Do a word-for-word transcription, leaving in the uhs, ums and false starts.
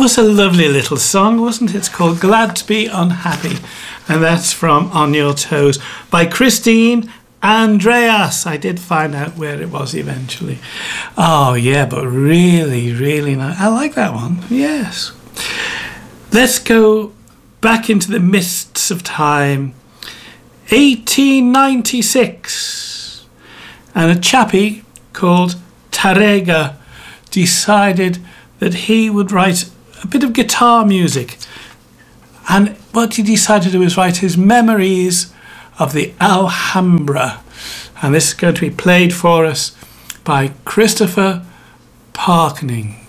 was a lovely little song, wasn't it? It's called Glad to Be Unhappy. And that's from On Your Toes by Christine Andreas. I did find out where it was eventually. Oh, yeah, but really, really nice. I like that one. Yes. Let's go back into the mists of time. eighteen ninety-six. And a chappie called Tarrega decided that he would write a bit of guitar music. And what he decided to do was write his memories of the Alhambra. And this is going to be played for us by Christopher Parkening.